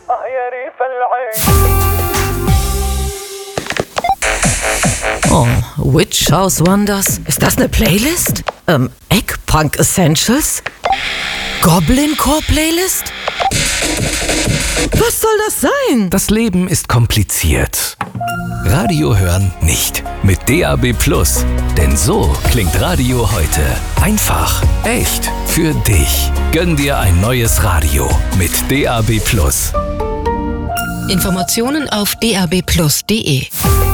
Oh, Witch House Wonders? Ist das eine Playlist? Eggpunk Essentials? Goblin Core Playlist? Was soll das sein? Das Leben ist kompliziert. Radio hören nicht. Mit DAB+. Denn so klingt Radio heute. Einfach, echt, für dich. Gönn dir ein neues Radio mit DAB+. Informationen auf dab+.de.